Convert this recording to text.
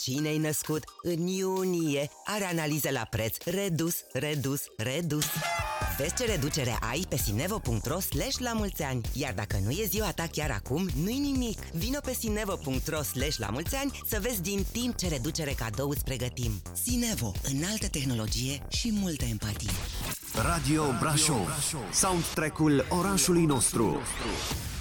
Cine-i născut în iunie are analize la preț redus. Vezi ce reducere ai pe sinevo.ro/lamulțeani. Iar dacă nu e ziua ta chiar acum, nu-i nimic. Vino pe sinevo.ro/lamulțeani să vezi din timp ce reducere cadou îți pregătim. Sinevo, înaltă tehnologie și multă empatie. Radio Brașov, soundtrack-ul orașului nostru.